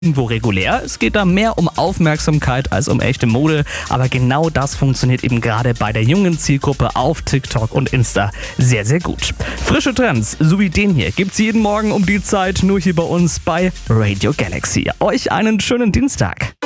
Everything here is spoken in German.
Wo regulär. Es geht da mehr um Aufmerksamkeit als um echte Mode. Aber genau das funktioniert eben gerade bei der jungen Zielgruppe auf TikTok und Insta sehr, sehr gut. Frische Trends, so wie den hier, gibt's jeden Morgen um die Zeit nur hier bei uns bei Radio Galaxy. Euch einen schönen Dienstag.